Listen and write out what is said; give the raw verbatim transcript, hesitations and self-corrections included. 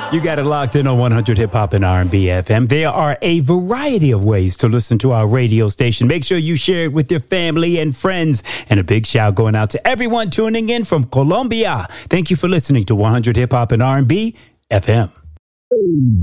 You got it locked in on one hundred Hip Hop and R and B F M. There are a variety of ways to listen to our radio station. Make sure you share it with your family and friends. And a big shout going out to everyone tuning in from Colombia. Thank you for listening to one hundred Hip Hop and R and B F M.